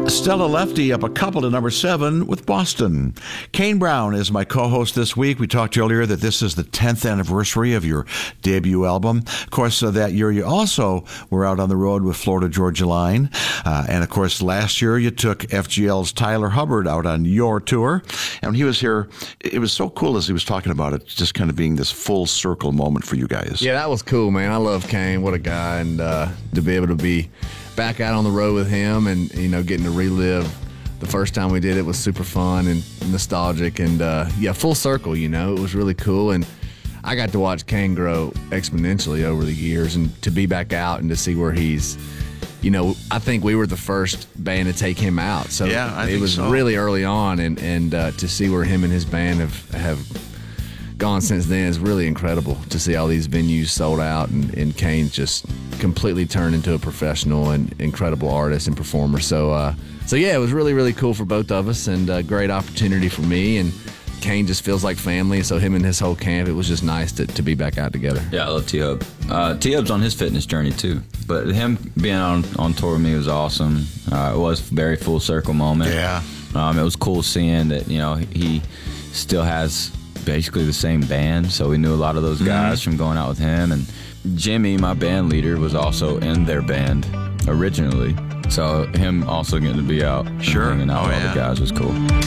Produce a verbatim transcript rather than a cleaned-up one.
Stella Lefty up a couple to number seven with Boston. Kane Brown is my co-host this week. We talked earlier that this is the tenth anniversary of your debut album. Of course, uh, that year you also were out on the road with Florida Georgia Line. Uh, and, of course, last year you took F G L's Tyler Hubbard out on your tour. And when he was here, it was so cool as he was talking about it, just kind of being this full circle moment for you guys. Yeah, that was cool, man. I love Kane. What a guy. And uh, to be able to be back out on the road with him and, you know, getting to relive the first time we did it was super fun and nostalgic. And, uh, yeah, full circle, you know. It was really cool. And I got to watch Kane grow exponentially over the years, and to be back out and to see where he's, you know, I think we were the first band to take him out. So yeah, I it think was so. really early on. And, and uh, to see where him and his band have, have gone since then is really incredible, to see all these venues sold out, and, and Kane's just completely turned into a professional and incredible artist and performer. So, uh, so yeah, it was really, really cool for both of us, and a great opportunity for me. And Kane just feels like family, so him and his whole camp, it was just nice to, to be back out together. Yeah, I love T-Hub. Uh, T-Hub's on his fitness journey too, but him being on, on tour with me was awesome. Uh, it was a very full circle moment. Yeah. Um, it was cool seeing that, you know, he still has basically the same band, so we knew a lot of those guys mm-hmm. from going out with him. And Jimmy, my band leader, was also in their band originally, so him also getting to be out sure. and hanging out oh, with yeah. all the guys was cool.